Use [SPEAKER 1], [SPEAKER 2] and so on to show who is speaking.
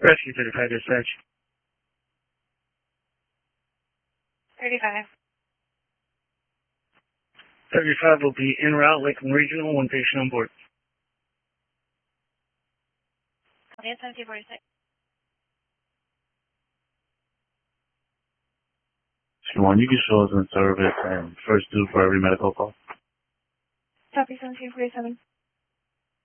[SPEAKER 1] Rescue 35 dispatch.
[SPEAKER 2] 35.
[SPEAKER 1] 35 will be en route, Lakeland Regional, one patient on board.
[SPEAKER 2] 1746.
[SPEAKER 3] One, you can show us in service and first due for every medical call.
[SPEAKER 2] Copy 1747.